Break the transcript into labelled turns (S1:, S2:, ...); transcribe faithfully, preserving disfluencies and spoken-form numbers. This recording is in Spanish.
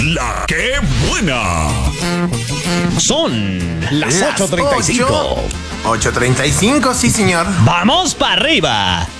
S1: La que buena.
S2: Son las,
S3: Las
S2: ocho treinta y cinco.
S3: ocho treinta y cinco, sí, señor.
S2: ¡Vamos para arriba!